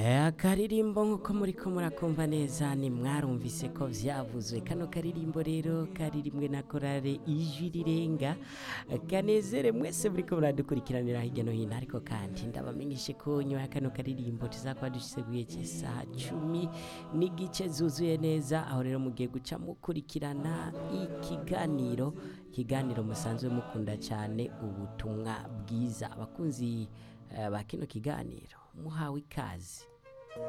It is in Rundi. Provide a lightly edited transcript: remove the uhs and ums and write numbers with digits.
akaririmbo nk'uko muriko murakumva neza ni mwarumvise ko vyavuzwe. Kano karirimbo rero karirimwe na korale ijwi rirenga, kanezere mwese muriko muradukurikiranira hirya no hino, ariko kandi ndabamenyeshe ko nyuma ya kano karirimbo tuzakuba duseguye cy'isaha 10 n'igice zuzuye neza. Aho rero mugiye guca mukurikirana ikiganiro musanzwe mukunda cyane, ubutumwa bwiza. Abakunzi ba kino kiganiro muhawe ikaze.